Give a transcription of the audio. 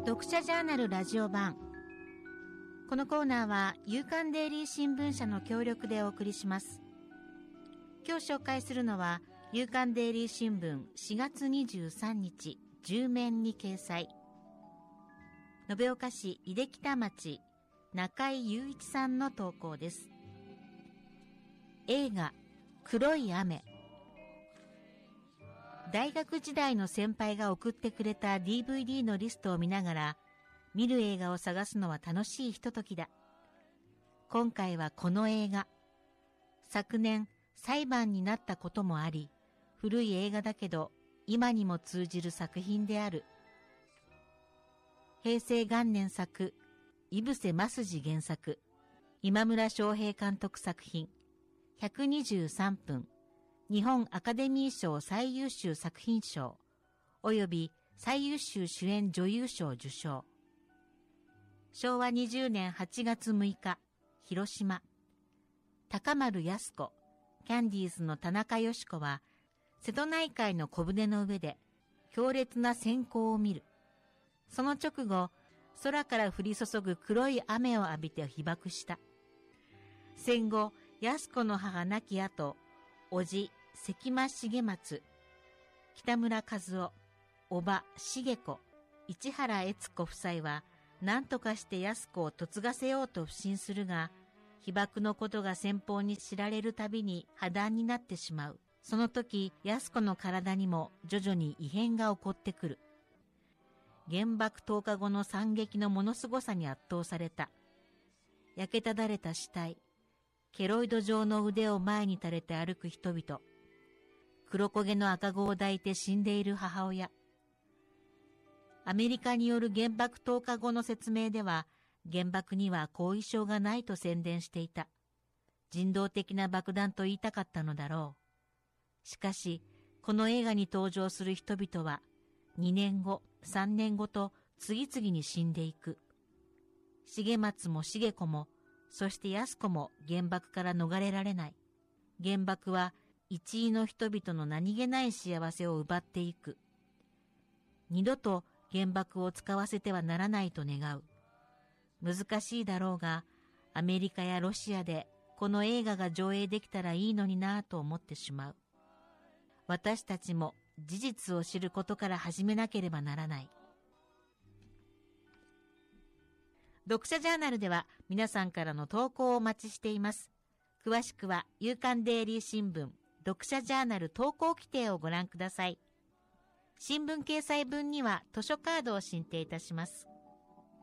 読者ジャーナルラジオ版。このコーナーは夕刊デイリー新聞社の協力でお送りします。今日紹介するのは夕刊デイリー新聞4月23日10面に掲載、延岡市井出北町中井雄一さんの投稿です。映画黒い雨。大学時代の先輩が送ってくれた DVD のリストを見ながら、見る映画を探すのは楽しいひとときだ。今回はこの映画。昨年裁判になったこともあり、古い映画だけど今にも通じる作品である。平成元年作、井伏鱒二原作、今村昌平監督作品、123分。日本アカデミー賞最優秀作品賞及び最優秀主演女優賞受賞。昭和20年8月6日、広島。高丸靖子、キャンディーズの田中佳子は、瀬戸内海の小舟の上で強烈な閃光を見る。その直後、空から降り注ぐ黒い雨を浴びて被爆した。戦後、靖子の母亡き後、叔父、関間重松、北村和夫、叔母、重子、市原悦子夫妻は、何とかして靖子を嫁がせようと不信するが、被爆のことが先方に知られるたびに破談になってしまう。その時、靖子の体にも徐々に異変が起こってくる。原爆投下後の惨劇のものすごさに圧倒された。焼けただれた死体、ケロイド状の腕を前に垂れて歩く人々、黒焦げの赤子を抱いて死んでいる母親。アメリカによる原爆投下後の説明では、原爆には後遺症がないと宣伝していた。人道的な爆弾と言いたかったのだろう。しかし、この映画に登場する人々は、2年後、3年後と次々に死んでいく。重松も重子も、そして靖子も原爆から逃れられない。原爆は一位の人々の何気ない幸せを奪っていく。二度と原爆を使わせてはならないと願う。難しいだろうが、アメリカやロシアでこの映画が上映できたらいいのになぁと思ってしまう。私たちも事実を知ることから始めなければならない。読者ジャーナルでは皆さんからの投稿をお待ちしています。詳しくは夕刊デイリー新聞読者ジャーナル投稿規定をご覧ください。新聞掲載分には図書カードを進呈いたします。